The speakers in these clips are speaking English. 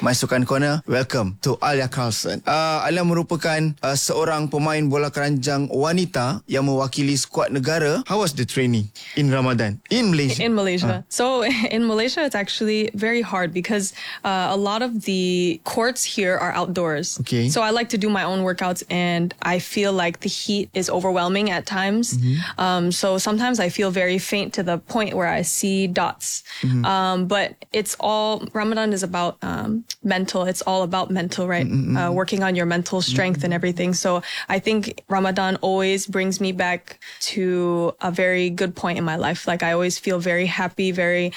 My Sukan Corner. Welcome to Alia Carlson. Alia merupakan seorang pemain bola keranjang wanita yang mewakili skuad negara. How was the training in Ramadan in Malaysia? In Malaysia. So in Malaysia, it's actually very hard because a lot of the courts here are outdoors. Okay. So I like to do my own workouts, and I feel like the heat is overwhelming at times. So sometimes I feel very faint to the point where I see dots. But it's all, Ramadan is about mental. It's all about mental, right? Working on your mental strength and everything. So I think Ramadan always brings me back to a very good point in my life. Like I always feel very happy, very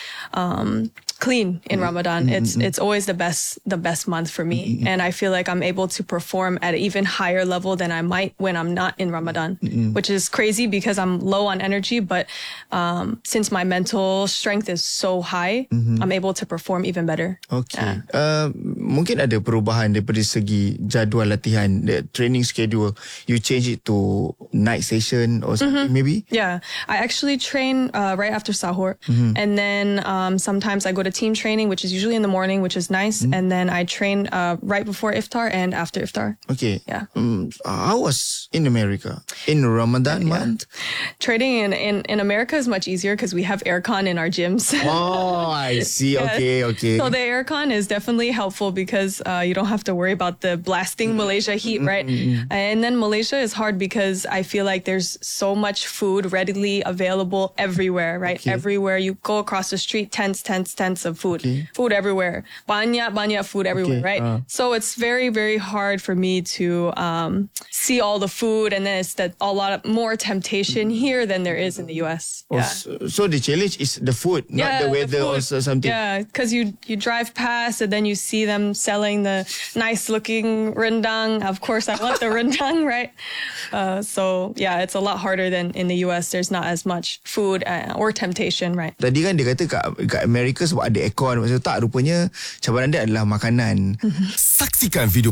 clean in Ramadan. It's always the best month for me, and I feel like I'm able to perform at an even higher level than I might when I'm not in Ramadan, which is crazy because I'm low on energy. But since my mental strength is so high, I'm able to perform even better. Okay. Mungkin ada perubahan daripada segi jadual latihan, the training schedule. You change it to night session or something, maybe? Yeah, I actually train right after sahur, and then sometimes I go to team training, which is usually in the morning, which is nice, and then I train right before iftar and after iftar. Okay. Yeah. How was in America in Ramadan month? Training in America is much easier because we have aircon in our gyms. Oh, I see. Yes. Okay. So the aircon is definitely helpful because you don't have to worry about the blasting Malaysia heat, right? And then Malaysia is hard because I feel like there's so much food readily available everywhere, right? Okay. Everywhere you go across the street, tents of food. Okay. Food everywhere. Banyak food everywhere, right? So it's very, very hard for me to see all the food, and then it's a lot more temptation here than there is in the US. Oh, Yeah. so the challenge is the food, not the weather or something. Yeah, because you drive past and then you see them selling the nice looking rendang. Of course, I want the rendang, right? So yeah, it's a lot harder than in the US. There's not as much food or temptation, right? Tadi kan dia kata kat Amerika sebab ada aircon. Maksudnya tak, rupanya cabaran dia adalah makanan. Saksikan video